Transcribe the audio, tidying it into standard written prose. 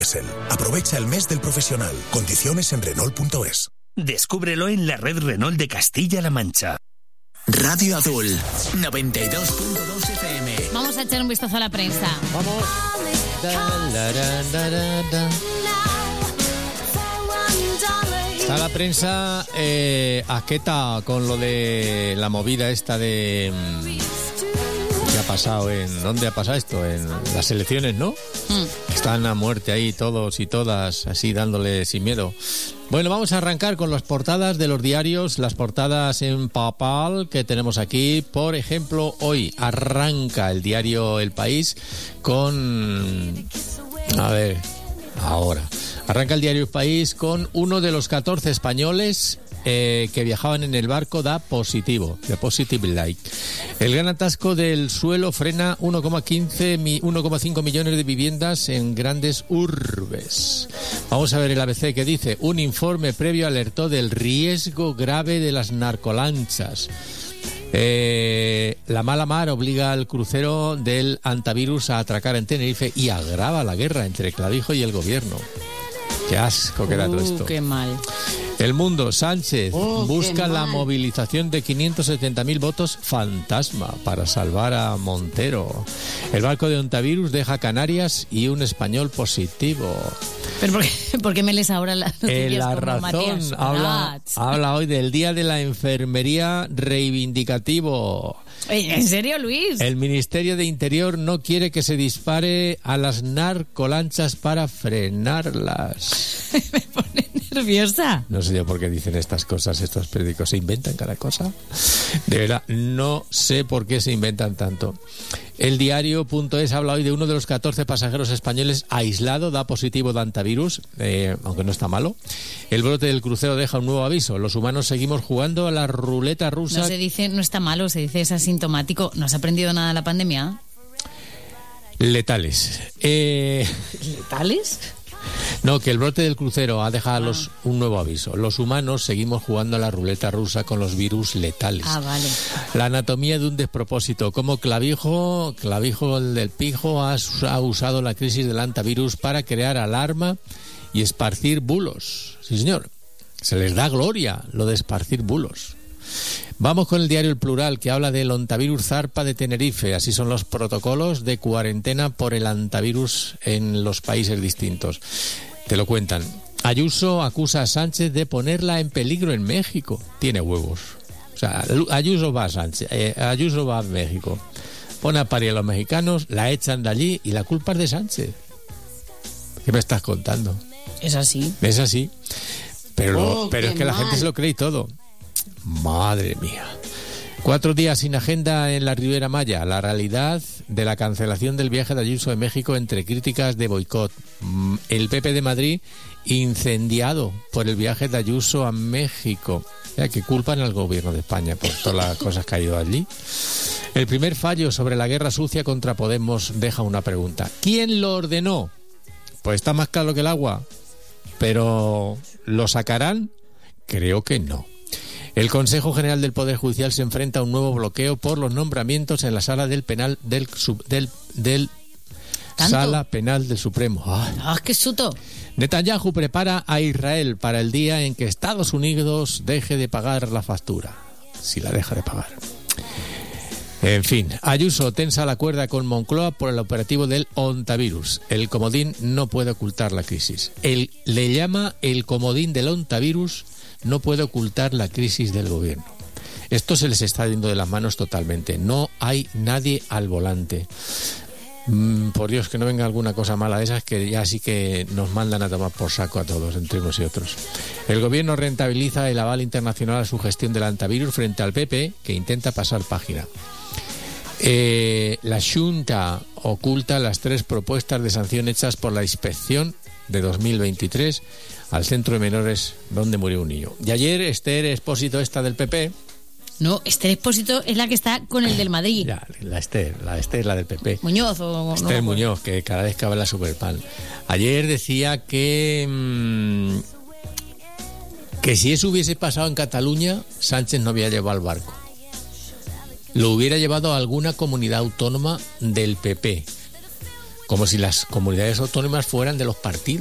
Aprovecha el mes del profesional. Condiciones en Renault.es. Descúbrelo en la red Renault de Castilla-La Mancha. Radio Azul, 92.2 FM. Vamos a echar un vistazo a la prensa. Vamos. Está la prensa asqueta con lo de la movida esta de... ¿Qué ha pasado? ¿Dónde ha pasado esto? En las elecciones, ¿no? Están a muerte ahí todos y todas, así dándole sin miedo. Bueno, vamos a arrancar con las portadas de los diarios, las portadas en papel que tenemos aquí. Por ejemplo, hoy arranca el diario El País con... Arranca el diario El País con uno de los 14 españoles que viajaban en el barco da positivo, de Positive Light. El gran atasco del suelo frena 1,5 millones de viviendas en grandes urbes. Vamos a ver el ABC que dice: un informe previo alertó del riesgo grave de las narcolanchas. La mala mar obliga al crucero del antivirus a atracar en Tenerife y agrava la guerra entre Clavijo y el gobierno. Qué asco que da todo esto. Qué mal. El Mundo, Sánchez busca la movilización de 570.000 votos fantasma para salvar a Montero. El barco de Ontavirus deja Canarias y un español positivo. ¿Pero por qué me lees ahora las noticias La como Razón Matías habla hoy del Día de la Enfermería Reivindicativo. ¿En serio, Luis? El Ministerio de Interior no quiere que se dispare a las narcolanchas para frenarlas. Me pone nerviosa. No sé yo por qué dicen estas cosas, estos periódicos. ¿Se inventan cada cosa? De verdad, no sé por qué se inventan tanto. El diario.es habla hoy de uno de los 14 pasajeros españoles aislado, da positivo de antivirus, aunque no está malo. El brote del crucero deja un nuevo aviso. Los humanos seguimos jugando a la ruleta rusa. No se dice no está malo, se dice es asintomático. ¿No has aprendido nada de la pandemia? Letales. ¿Letales? No, que el brote del crucero ha dejado un nuevo aviso. Los humanos seguimos jugando a la ruleta rusa con los virus letales. Vale. La anatomía de un despropósito. Como Clavijo el del Pijo, ha usado la crisis del antivirus para crear alarma y esparcir bulos. Sí, señor. Se les da gloria lo de esparcir bulos. Vamos con el diario El Plural, que habla del ontavirus zarpa de Tenerife. Así son los protocolos de cuarentena por el antivirus en los países distintos. Te lo cuentan. Ayuso acusa a Sánchez de ponerla en peligro en México. Tiene huevos. O sea, Ayuso va a México. Pone a parir a los mexicanos, la echan de allí y la culpa es de Sánchez. ¿Qué me estás contando? Es así. Es así. Pero es que la gente se lo cree y todo. Madre mía. 4 días sin agenda en la Riviera Maya. La realidad de la cancelación del viaje de Ayuso a México entre críticas de boicot. El PP de Madrid incendiado por el viaje de Ayuso a México. Que culpan al gobierno de España por todas las cosas que ha ido allí. El primer fallo sobre la guerra sucia contra Podemos deja una pregunta. ¿Quién lo ordenó? Pues está más claro que el agua. ¿Pero lo sacarán? Creo que no. El Consejo General del Poder Judicial se enfrenta a un nuevo bloqueo por los nombramientos en la Sala del Penal del Sala Penal del Supremo. ¡Qué susto! Netanyahu prepara a Israel para el día en que Estados Unidos deje de pagar la factura. Si la deja de pagar. En fin, Ayuso tensa la cuerda con Moncloa por el operativo del ontavirus. El comodín no puede ocultar la crisis. Él le llama el comodín del ontavirus. No puede ocultar la crisis del gobierno. Esto se les está yendo de las manos totalmente. No hay nadie al volante. Por Dios, que no venga alguna cosa mala de esas que ya sí que nos mandan a tomar por saco a todos, entre unos y otros. El gobierno rentabiliza el aval internacional a su gestión del antivirus frente al PP, que intenta pasar página. La Xunta oculta las 3 propuestas de sanción hechas por la inspección de 2023 al centro de menores donde murió un niño. Y ayer Esther Expósito, esta del PP... No, Esther Expósito es la que está con el del Madrid. Ya, la Esther, la del PP. Muñoz o... Esther no, Muñoz, que cada vez que habla Superpan. Ayer decía que si eso hubiese pasado en Cataluña, Sánchez no había llevado el barco. Lo hubiera llevado a alguna comunidad autónoma del PP. como si las comunidades autónomas fueran de los partidos.